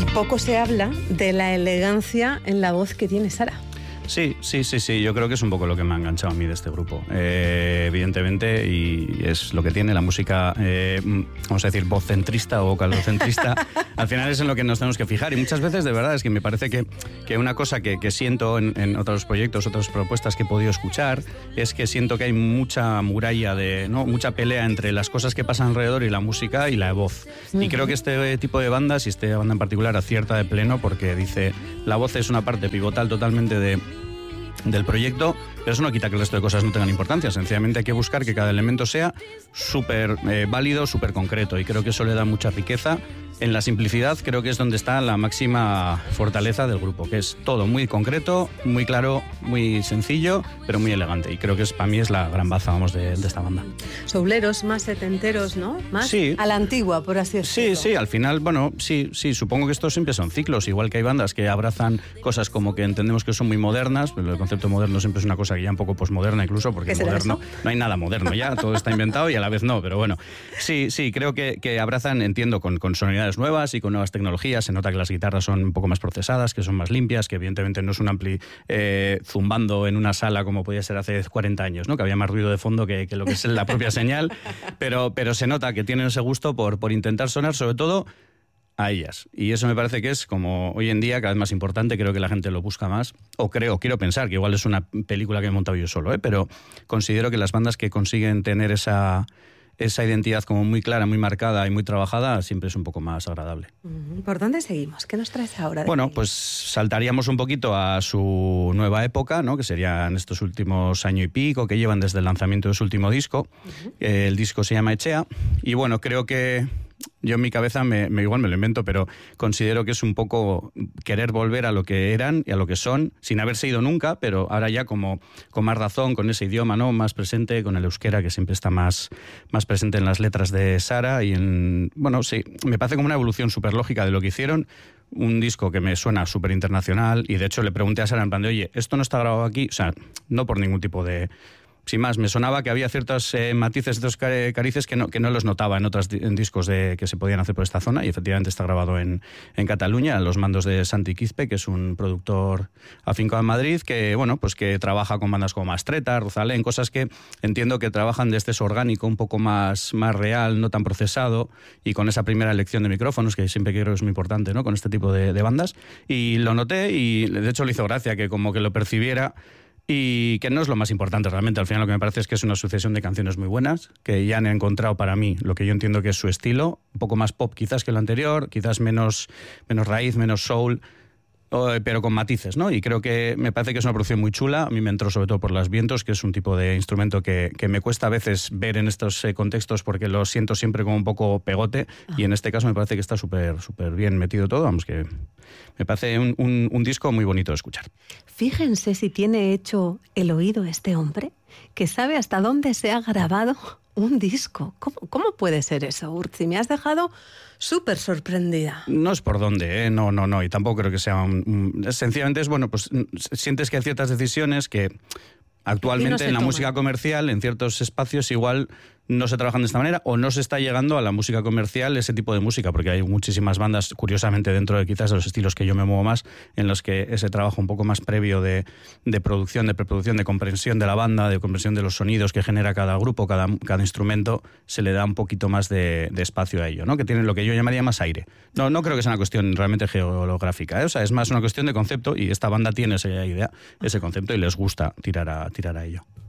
Poco se habla de la elegancia en la voz que tiene Sara. Sí, yo creo que es un poco lo que me ha enganchado a mí de este grupo, evidentemente, y es lo que tiene la música, vamos a decir, voz-centrista o vocalocentrista, al final es en lo que nos tenemos que fijar, y muchas veces de verdad es que me parece que una cosa que siento en otros proyectos, otras propuestas que he podido escuchar, es que siento que hay mucha muralla, mucha pelea entre las cosas que pasan alrededor y la música y la voz, y creo que este tipo de bandas, y esta banda en particular, acierta de pleno porque dice, la voz es una parte pivotal totalmente del proyecto, pero eso no quita que el resto de cosas no tengan importancia. Sencillamente hay que buscar que cada elemento sea súper válido, súper concreto, y creo que eso le da mucha riqueza. En la simplicidad creo que es donde está la máxima fortaleza del grupo, que es todo muy concreto, muy claro, muy sencillo, pero muy elegante, y creo que para mí es la gran baza, vamos, de esta banda. Souleros, más setenteros, ¿no? Más sí, a la antigua, por así decirlo. Sí, al final, bueno, sí, supongo que estos siempre son ciclos, igual que hay bandas que abrazan cosas como que entendemos que son muy modernas, pero el concepto moderno siempre es una cosa que ya un poco posmoderna incluso, porque moderno no hay nada moderno ya, todo está inventado y a la vez no, pero bueno, sí, creo que abrazan, entiendo, con sonoridades nuevas y con nuevas tecnologías. Se nota que las guitarras son un poco más procesadas, que son más limpias, que evidentemente no es un ampli zumbando en una sala como podía ser hace 40 años, ¿no? Que había más ruido de fondo que lo que es la propia señal, pero se nota que tienen ese gusto por intentar sonar sobre todo a ellas, y eso me parece que es como hoy en día cada vez más importante. Creo que la gente lo busca más, quiero pensar que igual es una película que he montado yo solo, pero considero que las bandas que consiguen tener esa identidad como muy clara, muy marcada y muy trabajada, siempre es un poco más agradable. ¿Por dónde seguimos? ¿Qué nos traes ahora? Bueno, pues saltaríamos un poquito a su nueva época, ¿no? Que serían estos últimos año y pico que llevan desde el lanzamiento de su último disco. El disco se llama Echea, y bueno, creo que yo en mi cabeza igual me lo invento, pero considero que es un poco querer volver a lo que eran y a lo que son, sin haberse ido nunca, pero ahora ya como con más razón, con ese idioma, ¿no? Más presente, con el euskera, que siempre está más presente en las letras de Sara, y bueno, sí, me parece como una evolución súper lógica de lo que hicieron. Un disco que me suena súper internacional, y de hecho le pregunté a Sara en plan de, oye, ¿esto no está grabado aquí? O sea, no por ningún tipo de... Sin más, me sonaba que había ciertos matices, estos carices que no los notaba en discos que se podían hacer por esta zona, y efectivamente está grabado en Cataluña, a los mandos de Santi Quizpe, que es un productor afincado en Madrid, que bueno, pues que trabaja con bandas como Mastreta, Rosalén, cosas que entiendo que trabajan de este orgánico un poco más real, no tan procesado, y con esa primera elección de micrófonos, que siempre creo que es muy importante, ¿no? Con este tipo de bandas, y lo noté, y de hecho le hizo gracia que como que lo percibiera, y que no es lo más importante realmente. Al final lo que me parece es que es una sucesión de canciones muy buenas, que ya han encontrado para mí lo que yo entiendo que es su estilo, un poco más pop quizás que el anterior, quizás menos raíz, menos soul, pero con matices, ¿no? Y creo que me parece que es una producción muy chula. A mí me entró sobre todo por los vientos, que es un tipo de instrumento que me cuesta a veces ver en estos contextos, porque lo siento siempre como un poco pegote, y en este caso me parece que está súper bien metido todo. Vamos, que me parece un disco muy bonito de escuchar. Fíjense si tiene hecho el oído este hombre, que sabe hasta dónde se ha grabado un disco. ¿Cómo puede ser eso, Urtzi? Me has dejado súper sorprendida. No es por dónde, no, y tampoco creo que sea sencillamente es, bueno, pues sientes que hay ciertas decisiones que actualmente en la música comercial, en ciertos espacios igual no se trabajan de esta manera, o no se está llegando a la música comercial ese tipo de música, porque hay muchísimas bandas, curiosamente, dentro de quizás de los estilos que yo me muevo más, en los que ese trabajo un poco más previo de producción, de preproducción, de comprensión de la banda, de comprensión de los sonidos que genera cada grupo, cada instrumento, se le da un poquito más de espacio a ello, ¿no? Que tienen lo que yo llamaría más aire. No creo que sea una cuestión realmente geográfica, O sea, es más una cuestión de concepto, y esta banda tiene esa idea, ese concepto, y les gusta tirar a ello.